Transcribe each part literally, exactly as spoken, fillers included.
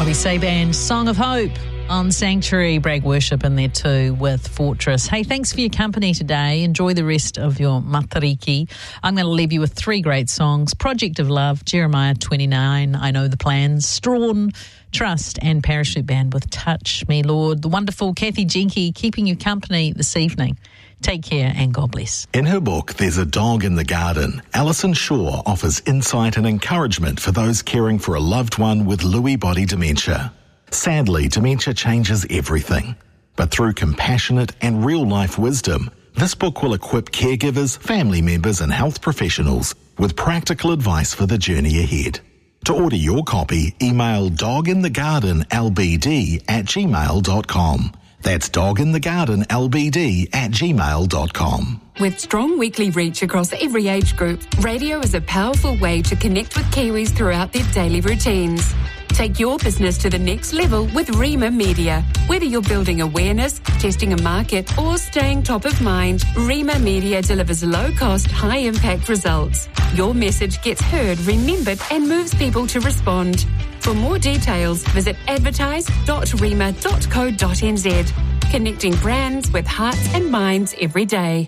Robbie Saband, Song of Hope on Sanctuary. Bragg Worship in there too with Fortress. Hey, thanks for your company today. Enjoy the rest of your matariki. I'm going to leave you with three great songs. Project of Love, Jeremiah twenty-nine, I Know the Plans, Strawn, Trust, and Parachute Band with Touch Me, Lord. The wonderful Kathy Jenke keeping you company this evening. Take care and God bless. In her book, There's a Dog in the Garden, Alison Shaw offers insight and encouragement for those caring for a loved one with Lewy body dementia. Sadly, dementia changes everything. But through compassionate and real-life wisdom, this book will equip caregivers, family members and health professionals with practical advice for the journey ahead. To order your copy, email doginthegardenlbd at gmail dot com. That's doginthegardenlbd at gmail dot com. With strong weekly reach across every age group, radio is a powerful way to connect with Kiwis throughout their daily routines. Take your business to the next level with Rima Media. Whether you're building awareness, testing a market, or staying top of mind, Rima Media delivers low-cost, high-impact results. Your message gets heard, remembered, and moves people to respond. For more details, visit advertise dot rima dot co dot n z. Connecting brands with hearts and minds every day.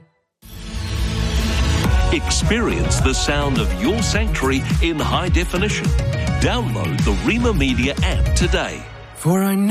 Experience the sound of your sanctuary in high definition. Download the Rima Media app today. For I know